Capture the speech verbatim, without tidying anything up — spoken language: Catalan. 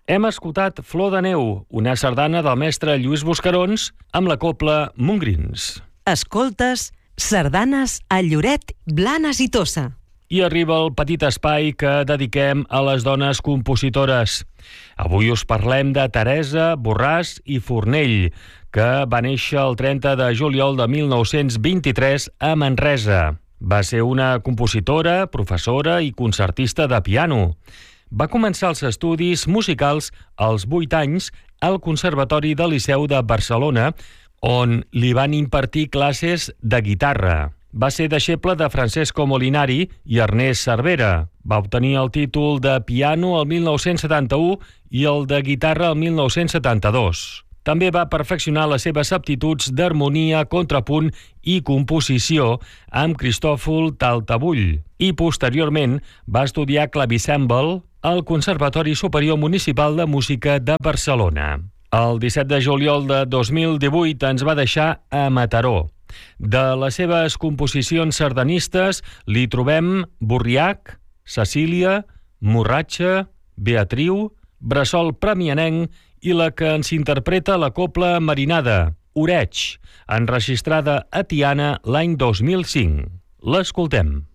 Hem escoltat Flor de neu, una sardana del mestre Lluís Buscarons amb la cobla Montgrins. Escoltes sardanes a Lloret, Blanes i Tossa. I arriba el petit espai que dediquem a les dones compositores. Avui us parlem de Teresa Borràs i Fornell, que va néixer el trenta de juliol de mil nou-cents vint-i-tres a Manresa. Va ser una compositora, professora i concertista de piano. Va començar els estudis musicals als vuit anys al Conservatori del Liceu de Barcelona, on li van impartir classes de guitarra. Va ser deixeble de Francesco Molinari i Ernest Cervera. Va obtenir el títol de piano el mil nou-cents setanta-u i el de guitarra el mil nou-cents setanta-dos. També va perfeccionar les seves aptituds d'harmonia, contrapunt i composició amb Cristòfol Taltabull i posteriorment va estudiar clavicèmbal al Conservatori Superior Municipal de Música de Barcelona. El disset de juliol de dos mil divuit ens va deixar a Mataró. De les seves composicions sardanistes li trobem Borriac, Cecília, Morratxa, Beatriu, Bressol Premianenc i la que ens interpreta la cobla Marinada, Oreig, enregistrada a Tiana l'any dos mil cinc. L'escoltem.